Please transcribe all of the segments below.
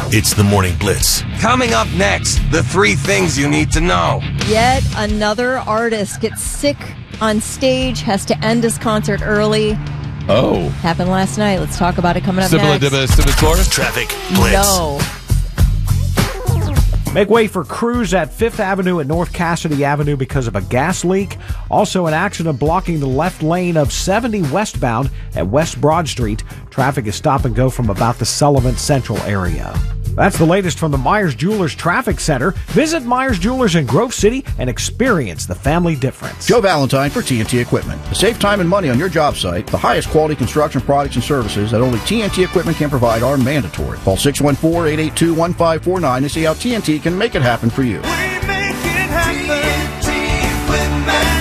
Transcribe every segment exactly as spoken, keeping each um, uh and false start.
It's the Morning Blitz. Coming up next, the three things you need to know. Yet another artist gets sick on stage, has to end his concert early. Oh. Happened last night. Let's talk about it coming up Sibilla next. dibba sibba chorus? Traffic Blitz. No. Make way for crews at Fifth Avenue and North Cassidy Avenue because of a gas leak. Also, an accident blocking the left lane of seventy westbound at West Broad Street. Traffic is stop and go from about the Sullivan Central area. That's the latest from the Myers Jewelers Traffic Center. Visit Myers Jewelers in Grove City and experience the family difference. Joe Valentine for T N T Equipment. To save time and money on your job site, the highest quality construction products and services that only T N T Equipment can provide are mandatory. Call six one four, eight eight two, one five four nine to see how T N T can make it happen for you. We make it happen. T N T Equipment.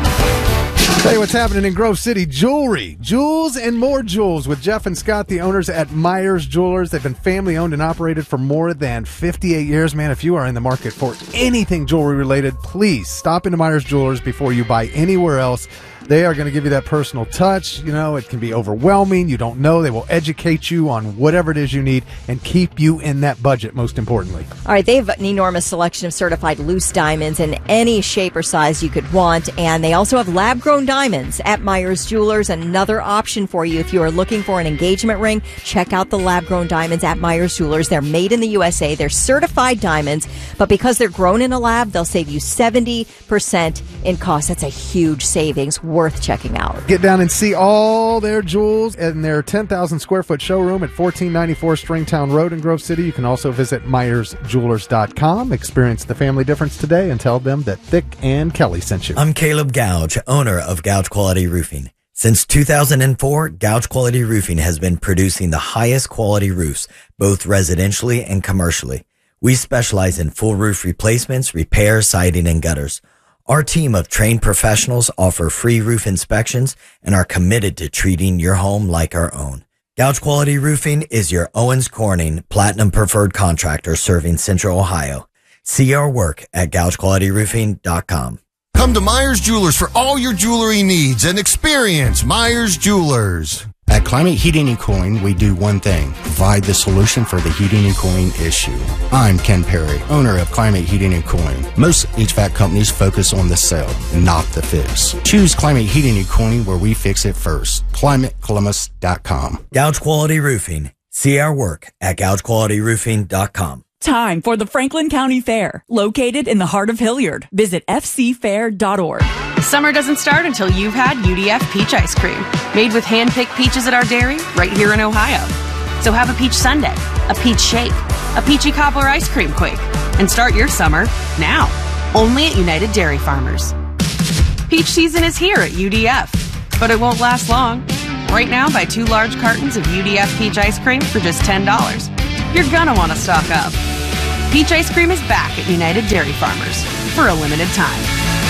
Tell you what's happening in Grove City. Jewelry. Jewels and more jewels with Jeff and Scott, the owners at Myers Jewelers. They've been family owned and operated for more than fifty-eight years. Man, if you are in the market for anything jewelry related, please stop into Myers Jewelers before you buy anywhere else. They are going to give you that personal touch. You know, it can be overwhelming. You don't know. They will educate you on whatever it is you need and keep you in that budget, most importantly. All right, they have an enormous selection of certified loose diamonds in any shape or size you could want, and they also have lab-grown diamonds at Myers Jewelers. Another option for you if you are looking for an engagement ring, check out the lab-grown diamonds at Myers Jewelers. They're made in the U S A. They're certified diamonds, but because they're grown in a lab, they'll save you seventy percent in cost. That's a huge savings. Worth checking out. Get down and see all their jewels in their ten thousand square foot showroom at fourteen ninety-four Stringtown Road in Grove City. You can also visit myers jewelers dot com. Experience the family difference today and tell them that Thick and Kelly sent you. I'm Caleb Gouge, owner of Gouge Quality Roofing. Since two thousand four, Gouge Quality Roofing has been producing the highest quality roofs, both residentially and commercially. We specialize in full roof replacements, repairs, siding, and gutters. Our team of trained professionals offer free roof inspections and are committed to treating your home like our own. Gouge Quality Roofing is your Owens Corning Platinum Preferred Contractor serving Central Ohio. See our work at gouge quality roofing dot com. Come to Myers Jewelers for all your jewelry needs and experience Myers Jewelers. At Climate Heating and Cooling, we do one thing, provide the solution for the heating and cooling issue. I'm Ken Perry, owner of Climate Heating and Cooling. Most H V A C companies focus on the sell, not the fix. Choose Climate Heating and Cooling where we fix it first. climate columbus dot com. Gouge Quality Roofing. See our work at gouge quality roofing dot com. Time for the Franklin County Fair, located in the heart of Hilliard. Visit f c fair dot org. Summer doesn't start until you've had U D F peach ice cream, made with hand-picked peaches at our dairy right here in Ohio. So have a peach sundae, a peach shake, a peachy cobbler ice cream quake, and start your summer now, only at United Dairy Farmers. Peach season is here at U D F, but it won't last long. Right now, buy two large cartons of U D F peach ice cream for just ten dollars. You're gonna want to stock up. Peach ice cream is back at United Dairy Farmers for a limited time.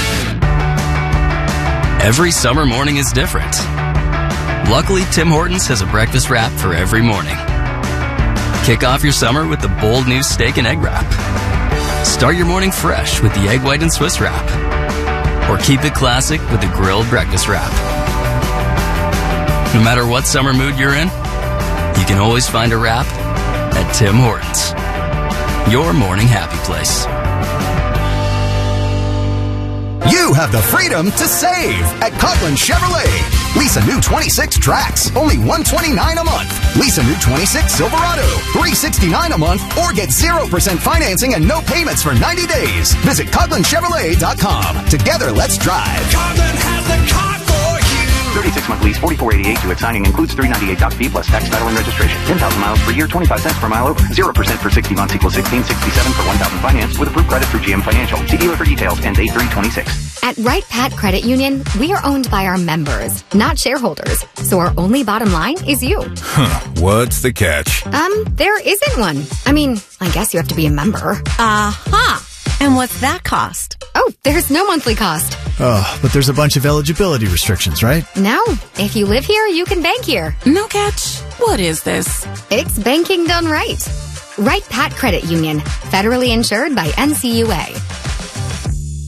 Every summer morning is different. Luckily, Tim Hortons has a breakfast wrap for every morning. Kick off your summer with the bold new steak and egg wrap. Start your morning fresh with the egg white and Swiss wrap. Or keep it classic with the grilled breakfast wrap. No matter what summer mood you're in, you can always find a wrap at Tim Hortons, your morning happy place. You have the freedom to save at Coughlin Chevrolet. Lease a new twenty-six Trax, only one hundred twenty-nine dollars a month. Lease a new twenty-six Silverado, three hundred sixty-nine dollars a month, or get zero percent financing and no payments for ninety days. Visit Coughlin Chevrolet dot com. Together, let's drive. Coughlin has the car for you. thirty-six month lease, forty-four eighty-eight due at signing, includes three hundred ninety-eight dollars fee plus tax, title, and registration. ten thousand miles per year, twenty-five cents per mile over. zero percent for sixty months equals sixteen sixty-seven for one thousand finance with approved credit through G M Financial. See dealer for details. Ends eight three twenty-six. At Wright Pat Credit Union, we are owned by our members, not shareholders. So our only bottom line is you. Huh, what's the catch? Um, there isn't one. I mean, I guess you have to be a member. Aha! And what's that cost? Oh, there's no monthly cost. Oh, but there's a bunch of eligibility restrictions, right? No. If you live here, you can bank here. No catch. What is this? It's banking done right. Wright Pat Credit Union, federally insured by N C U A.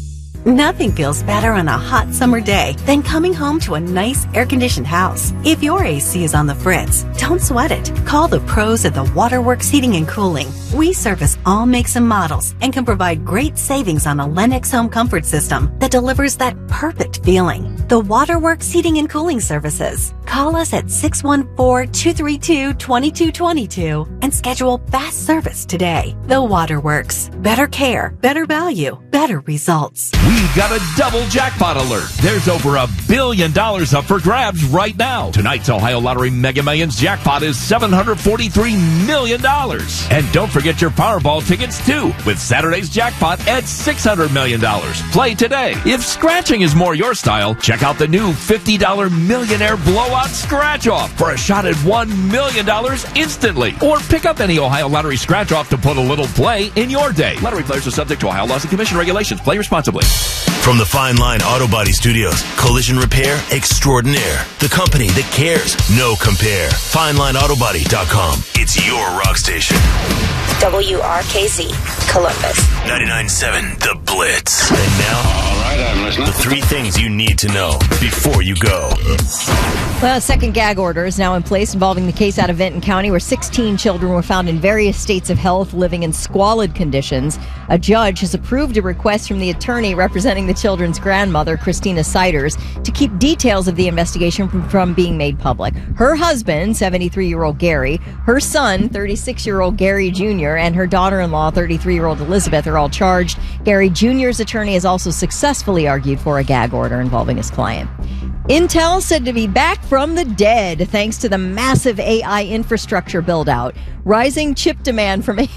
Nothing feels better on a hot summer day than coming home to a nice air-conditioned house. If your A C is on the fritz, don't sweat it. Call the pros at the Waterworks Heating and Cooling. We service all makes and models and can provide great savings on a Lennox home comfort system that delivers that perfect feeling. The Waterworks Heating and Cooling Services. Call us at six one four, two three two, two two two two and schedule fast service today. The Waterworks. Better care, better value, better results. We've got a double jackpot alert. There's over a billion dollars up for grabs right now. Tonight's Ohio Lottery Mega Millions jackpot is seven hundred forty-three million dollars. And don't forget your Powerball tickets too, with Saturday's jackpot at six hundred million dollars. Play today. If scratching is more your style, check out the new fifty dollar Millionaire Blowout Scratch Off for a shot at one million dollars instantly. Or pick up any Ohio Lottery Scratch Off to put a little play in your day. Lottery players are subject to Ohio laws and commission regulations. Play responsibly. From the Fine Line Auto Body Studios, Collision Repair Extraordinaire. The company that cares. No compare. Fine Line Auto Body dot com. It's your rock station. W R K Z, Columbus. ninety-nine point seven The Blitz. And now, all right, I'm listening. The three things you need to know before you go. Well, a second gag order is now in place involving the case out of Vinton County where sixteen children were found in various states of health living in squalid conditions. A judge has approved a request from the attorney representing the children's grandmother, Christina Siders, to keep details of the investigation from, from being made public. Her husband, seventy-three-year-old Gary, her son, thirty-six-year-old Gary Junior, and her daughter-in-law, thirty-three-year-old Elizabeth, are all charged. Gary Junior's attorney has also successfully argued for a gag order involving his client. Intel said to be back from the dead thanks to the massive A I infrastructure build-out. Rising chip demand from...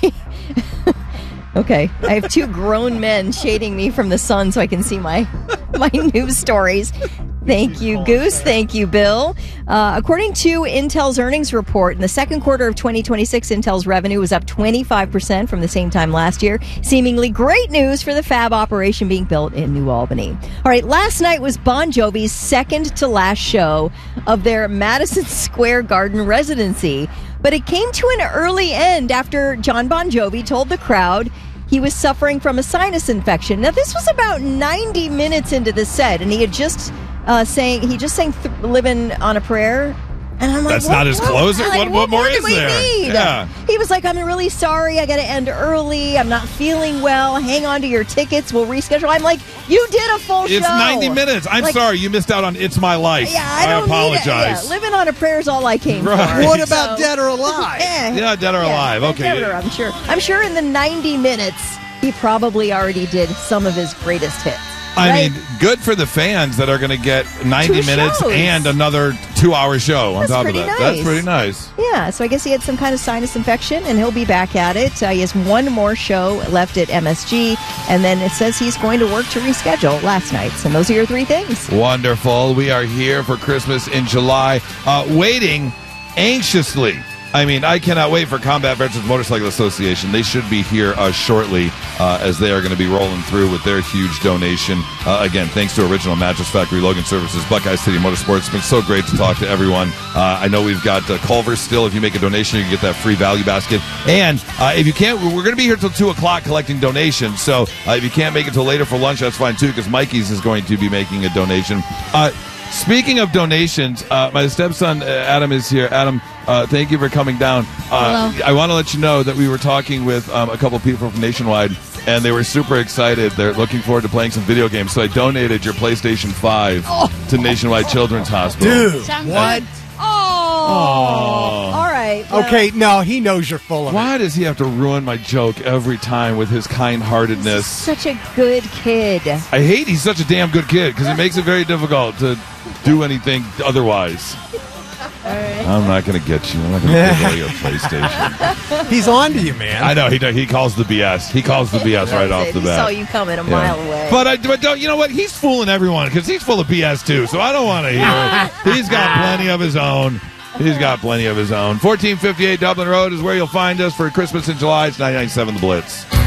Okay, I have two grown men shading me from the sun so I can see my my news stories. Thank you, Goose. Thank you, Bill. Uh, according to Intel's earnings report, in the second quarter of twenty twenty-six, Intel's revenue was up twenty-five percent from the same time last year. Seemingly great news for the fab operation being built in New Albany. All right, last night was Bon Jovi's second to last show of their Madison Square Garden residency, but it came to an early end after John Bon Jovi told the crowd he was suffering from a sinus infection. Now, this was about ninety minutes into the set, and he had just uh, saying he just sang th- "Living on a Prayer." And I'm like, that's what, not his what, closer. like, what, what, what more more is do we there? Need? Yeah. He was like, "I'm really sorry. I got to end early. I'm not feeling well. Hang on to your tickets. We'll reschedule." I'm like, "You did a full It's show. ninety minutes. I'm like, sorry you missed out on It's My Life. Yeah, I, don't apologize. Need it. Yeah, "Living on a Prayer" is all I came Right. for. What about So- Dead or Alive? Yeah, Yeah, Dead or yeah, Alive. Okay. Dead or, I'm sure. I'm sure in the ninety minutes he probably already did some of his greatest hits. I right? mean, good for the fans that are going to get ninety Two minutes shows. and another two-hour show on That's top of pretty that. nice. That's pretty nice. Yeah, so I guess he had some kind of sinus infection, and he'll be back at it. Uh, he has one more show left at M S G, and then it says he's going to work to reschedule last night's. And those are your three things. Wonderful. We are here for Christmas in July, uh, waiting anxiously. I mean, I cannot wait for Combat Veterans Motorcycle Association. They should be here uh, shortly uh, as they are going to be rolling through with their huge donation. Uh, again, thanks to Original Mattress Factory, Logan Services, Buckeye City Motorsports. It's been so great to talk to everyone. Uh, I know we've got uh, Culver's still. If you make a donation, you can get that free value basket. And uh, if you can't, we're going to be here till two o'clock collecting donations. So uh, if you can't make it till later for lunch, that's fine too, because Mikey's is going to be making a donation. Uh, Speaking of donations, uh, my stepson uh, Adam is here. Adam, uh, thank you for coming down. Uh, I want to let you know that we were talking with um, a couple people from Nationwide, and they were super excited. They're looking forward to playing some video games. So I donated your PlayStation five oh. to Nationwide Children's Hospital. Dude, Sounds what? Good. Oh. All right. Well, Okay, no, he knows you're full of Why it. does he have to ruin my joke every time with his kind-heartedness? Such a good kid. I hate he's such a damn good kid because it makes it very difficult to do anything otherwise. All right. I'm not going to get you. I'm not going to give away your PlayStation. He's on to you, man. I know he he calls the B S. He calls the B S right off the He bat. saw you coming a Yeah. mile away. But I, but don't, you know what? He's fooling everyone because he's full of B S too. So I don't want to hear it. He's got plenty of his own. He's got plenty of his own. fourteen fifty-eight Dublin Road is where you'll find us for Christmas in July. It's ninety-nine point seven The Blitz.